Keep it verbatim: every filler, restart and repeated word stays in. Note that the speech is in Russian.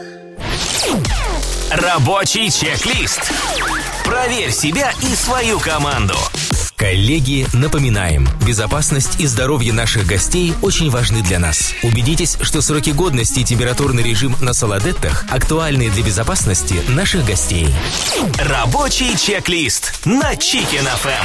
Рабочий чек-лист. Проверь себя и свою команду. Коллеги, напоминаем, безопасность и здоровье наших гостей очень важны для нас. Убедитесь, что сроки годности и температурный режим на Солодеттах актуальны для безопасности наших гостей. Рабочий чек-лист на Chicken эф эм.